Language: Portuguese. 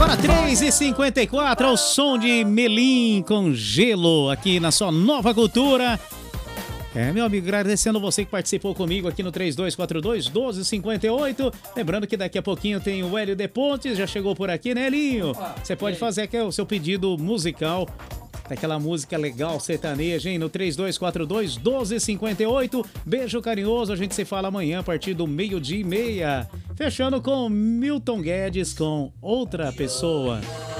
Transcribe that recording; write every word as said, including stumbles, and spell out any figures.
Agora três e cinquenta e quatro, ao som de Melim com Gelo, aqui na sua Nova Cultura. É, meu amigo, agradecendo você que participou comigo aqui no três dois quatro dois, um dois cinco oito. Lembrando que daqui a pouquinho tem o Hélio de Pontes, já chegou por aqui, né, Elinho? Você pode fazer aqui o seu pedido musical, daquela música legal, sertaneja, hein? No três dois quatro dois, um dois cinco oito. Beijo carinhoso, a gente se fala amanhã a partir do meio-dia e meia. Fechando com Milton Guedes com Outra Pessoa.